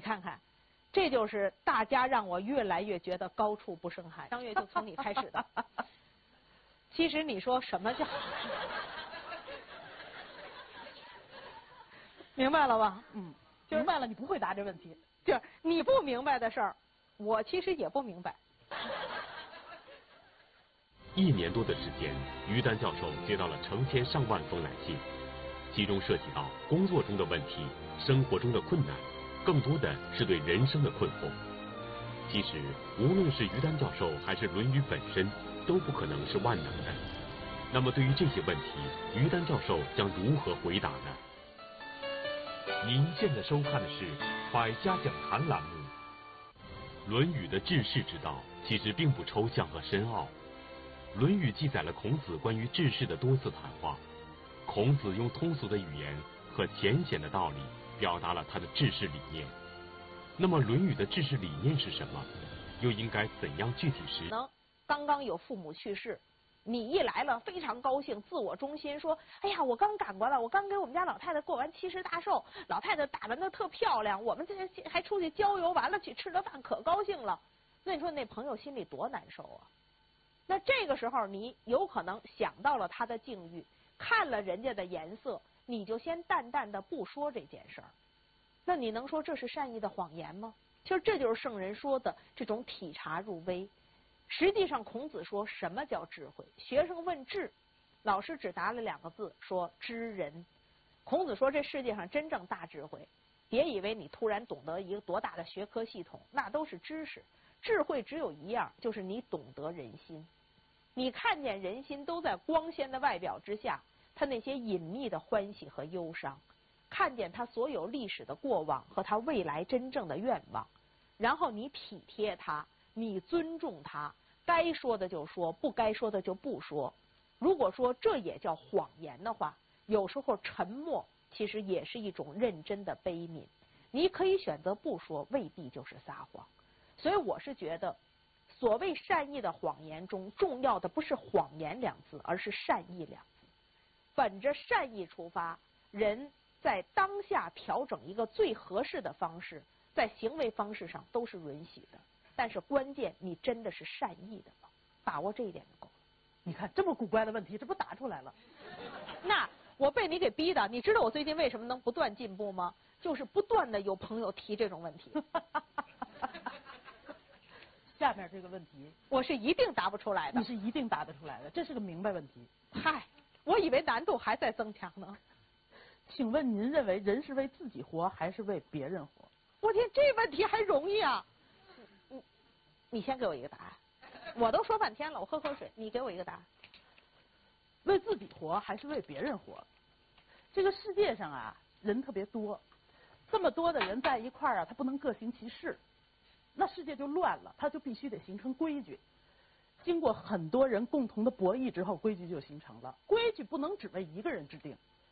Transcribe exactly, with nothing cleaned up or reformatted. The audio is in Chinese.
看看，这就是大家让我越来越觉得高处不胜寒。张悦就从你开始的。其实你说什么叫？明白了吧？ 嗯，明白了，你不会答这问题。 就是你不明白的事儿，我其实也不明白。 一年多的时间，于丹教授接到了成千上万封来信，其中涉及到工作中的问题、生活中的困难，更多的是对人生的困惑。其实，无论是于丹教授还是《论语》本身，都不可能是万能的。那么，对于这些问题，于丹教授将如何回答呢？您现在收看的是《百家讲坛》栏目。《论语》的治世之道其实并不抽象和深奥。《论语》记载了孔子关于治世的多次谈话，孔子用通俗的语言和浅显的道理表达了他的治世理念。那么，《论语》的治世理念是什么？又应该怎样具体实能刚刚有父母去世，你一来了非常高兴，自我中心说：“哎呀，我刚赶过来，我刚给我们家老太太过完七十大寿，老太太打扮得特漂亮，我们这还出去郊游完了去吃了饭，可高兴了。”那你说那朋友心里多难受啊？那这个时候你有可能想到了他的境遇，看了人家的颜色，你就先淡淡的不说这件事儿。那你能说这是善意的谎言吗？其实这就是圣人说的这种体察入微。实际上孔子说什么叫智慧？学生问智，老师只答了两个字，说知人。孔子说这世界上真正大智慧，别以为你突然懂得一个多大的学科系统，那都是知识。智慧只有一样，就是你懂得人心。你看见人心都在光鲜的外表之下，他那些隐秘的欢喜和忧伤，看见他所有历史的过往和他未来真正的愿望，然后你体贴他，你尊重他，该说的就说，不该说的就不说。如果说这也叫谎言的话，有时候沉默其实也是一种认真的悲悯。你可以选择不说，未必就是撒谎。所以我是觉得，所谓善意的谎言中，重要的不是谎言两字，而是善意两字。本着善意出发，人在当下调整一个最合适的方式，在行为方式上都是允许的。但是关键，你真的是善意的吗？把握这一点就够了。 你看这么古怪的问题，这不答出来了？ 那我被你给逼的，你知道我最近为什么能不断进步吗？就是不断的有朋友提这种问题。 下面这个问题， 我是一定答不出来的。 你是一定答得出来的，这是个明白问题。 嗨，我以为难度还在增强呢。 请问您认为人是为自己活还是为别人活？ 我天，这问题还容易啊！你你先给我一个答案。我都说半天了，我喝口水，你给我一个答案。 为自己活还是为别人活？这个世界上啊，人特别多，这么多的人在一块儿啊，他不能各行其事。那世界就乱了，它就必须得形成规矩。经过很多人共同的博弈之后，规矩就形成了。规矩不能只为一个人制定，